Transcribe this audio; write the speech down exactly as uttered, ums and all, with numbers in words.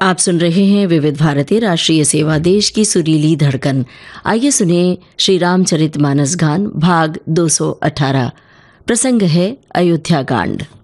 आप सुन रहे हैं विविध भारती राष्ट्रीय सेवा देश की सुरीली धड़कन। आइए सुने श्री रामचरितमानस गान भाग दो सौ अठारह। प्रसंग है अयोध्या कांड।